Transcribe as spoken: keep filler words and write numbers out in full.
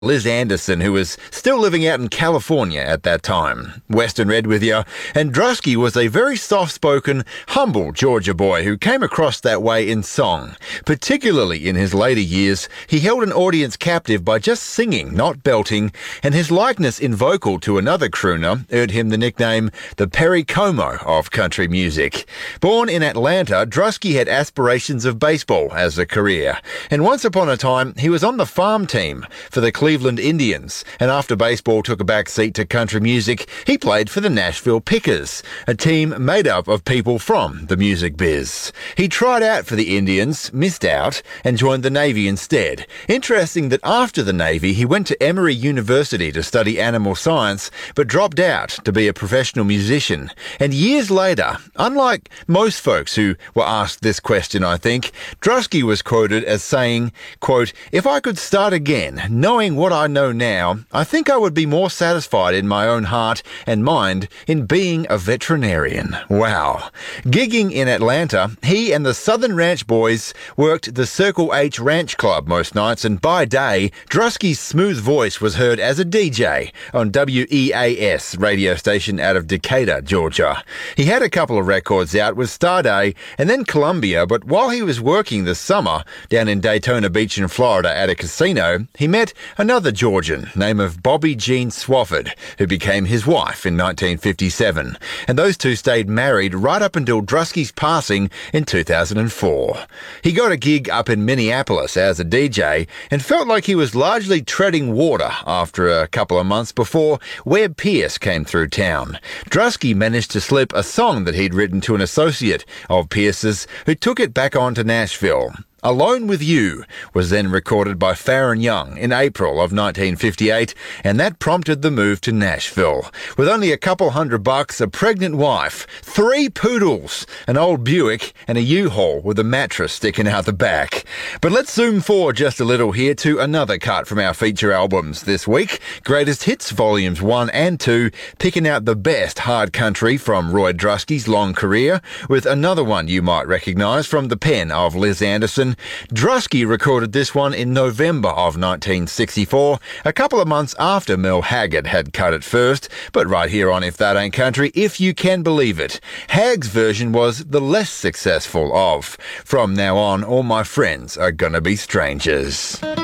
Liz Anderson, who was still living out in California at that time. Western Red with you. And Drusky was a very soft-spoken, humble Georgia boy who came across that way in song. Particularly in his later years, he held an audience captive by just singing, not belting, and his likeness in vocal to another crooner earned him the nickname the Perry Como of country music. Born in Atlanta, Drusky had aspirations of baseball as a career. And once upon a time, he was on the farm team for the Cleveland Indians, and after baseball took a back seat to country music, he played for the Nashville Pickers, a team made up of people from the music biz. He tried out for the Indians, missed out, and joined the Navy instead. Interesting that after the Navy, he went to Emory University to study animal science, but dropped out to be a professional musician. And years later, unlike most folks who were asked this question, I think, Drusky was quoted as saying, quote, "If I could start again, knowing what I know now, I think I would be more satisfied in my own heart and mind in being a veterinarian." Wow. Gigging in Atlanta, he and the Southern Ranch Boys worked the Circle H Ranch Club most nights, and by day, Drusky's smooth voice was heard as a D J on W E A S radio station out of Decatur, Georgia. He had a couple of records out with Starday and then Columbia, but while he was working this summer down in Daytona Beach in Florida at a casino, he met another Another Georgian, name of Bobby Jean Swafford, who became his wife in nineteen fifty-seven. And those two stayed married right up until Drusky's passing in two thousand four. He got a gig up in Minneapolis as a D J and felt like he was largely treading water after a couple of months before Webb Pierce came through town. Drusky managed to slip a song that he'd written to an associate of Pierce's, who took it back on to Nashville. Alone With You was then recorded by Farron Young in April of nineteen fifty-eight, and that prompted the move to Nashville. With only a couple hundred bucks, a pregnant wife, three poodles, an old Buick, and a U-Haul with a mattress sticking out the back. But let's zoom forward just a little here to another cut from our feature albums this week. Greatest Hits Volumes one and two, picking out the best hard country from Roy Drusky's long career, with another one you might recognise from the pen of Liz Anderson. Drusky recorded this one in November of nineteen sixty-four, a couple of months after Mel Haggard had cut it first, but right here on If That Ain't Country, if you can believe it. Hag's version was the less successful of From Now On, All My Friends Are Gonna Be Strangers.